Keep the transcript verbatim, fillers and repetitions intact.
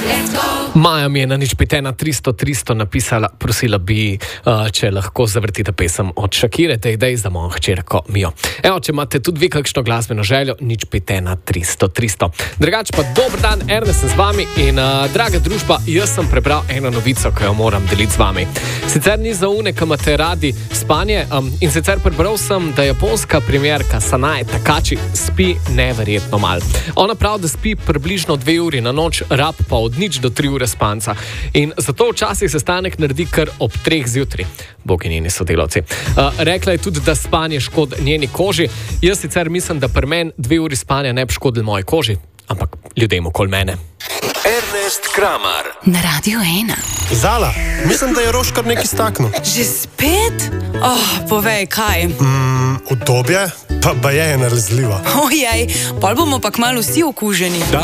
Maja mi je na nič pet ena tristo tristo napisala, prosila bi, uh, če lahko zavrtite pesem od Shakire, Day Day za mojo hčerko Mijo. Evo, če imate tudi vi kakšno glasbeno željo, nič pet ena tristo tristo. Drugač pa dober dan, Ernest sem z vami in uh, draga družba, jaz sem prebral eno novico, ki jo moram deliti z vami. Sicer ni za une, ki imate radi spanje um, in sicer prebral sem, da japonska premierka Sanae Takači spi neverjetno mal. Ona pravi, da spi približno dve uri na noč, rab pa od nič do tri ure spanca. In zato včasih sestanek naredi kar ob treh zjutraj. Bogi njeni sodelavci. Uh, rekla je tudi, da spanje škod njeni koži. Jaz sicer mislim, da pri meni dve uri spanja ne bi škodili moji koži, ampak ljudem okoli mene. Ernest Kramar na Radio ena. Zala, mislim, da je Roš kar nekaj staknil. Že spet? Oh, povej, kaj? Mm, udobje, pa, pa je nalezljivo. Ojej, pol bomo pa kmalu vsi okuženi. Da,